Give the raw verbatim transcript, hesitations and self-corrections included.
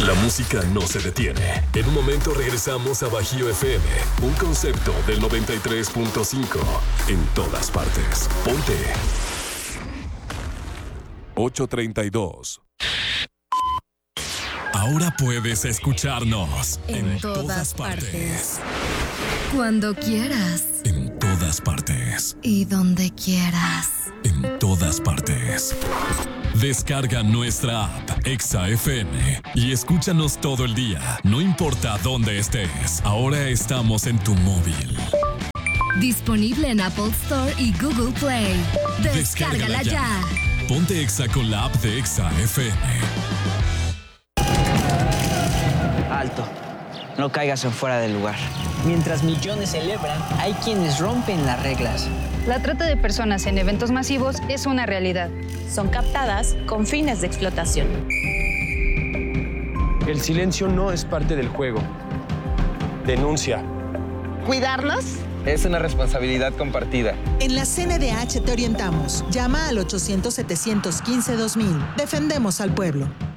La música no se detiene. En un momento regresamos a Bajío F M, un concepto del noventa y tres punto cinco. En todas partes. Ponte. ocho treinta y dos. Ahora puedes escucharnos en, en todas, todas partes. partes. Cuando quieras. En todas partes. Y donde quieras. En todas partes. Descarga nuestra app Exa F M y escúchanos todo el día, no importa dónde estés. Ahora estamos en tu móvil. Disponible en Apple Store y Google Play. Descárgala, Descárgala ya. ya. Ponte Exa con la app de Exa F M. Alto. No caigas en fuera del lugar. Mientras millones celebran, hay quienes rompen las reglas. La trata de personas en eventos masivos es una realidad. Son captadas con fines de explotación. El silencio no es parte del juego. Denuncia. ¿Cuidarnos? Es una responsabilidad compartida. En la C N D H te orientamos. Llama al ochocientos, setecientos quince, dos mil. Defendemos al pueblo.